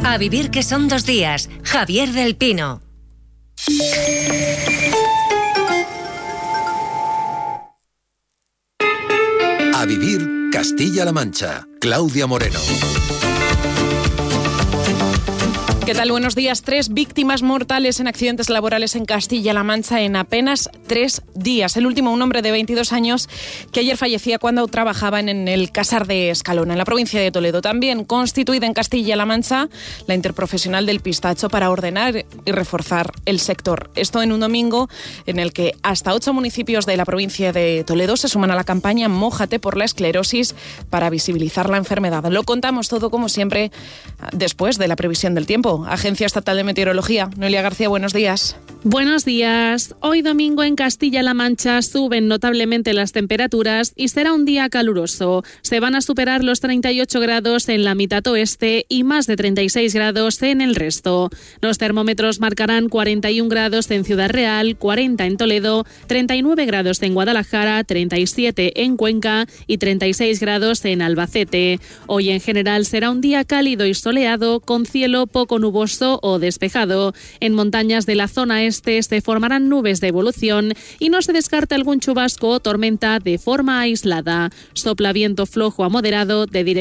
A vivir que son 2 días. Javier del Pino. A vivir Castilla-La Mancha. Claudia Moreno. ¿Qué tal? Buenos días. 3 víctimas mortales en accidentes laborales en Castilla-La Mancha en apenas 3 días. El último, un hombre de 22 años que ayer fallecía cuando trabajaba en el Casar de Escalona, en la provincia de Toledo. También constituida en Castilla-La Mancha la interprofesional del pistacho para ordenar y reforzar el sector. Esto en un domingo en el que hasta 8 municipios de la provincia de Toledo se suman a la campaña Mójate por la esclerosis para visibilizar la enfermedad. Lo contamos todo, como siempre, después de la previsión del tiempo. Agencia Estatal de Meteorología. Noelia García, buenos días. Buenos días. Hoy domingo en Castilla-La Mancha suben notablemente las temperaturas y será un día caluroso. Se van a superar los 38 grados en la mitad oeste y más de 36 grados en el resto. Los termómetros marcarán 41 grados en Ciudad Real, 40 en Toledo, 39 grados en Guadalajara, 37 en Cuenca y 36 grados en Albacete. Hoy en general será un día cálido y soleado con cielo poco nuboso o despejado. En montañas de la zona este se formarán nubes de evolución y no se descarta algún chubasco o tormenta de forma aislada. Sopla viento flojo a moderado de dirección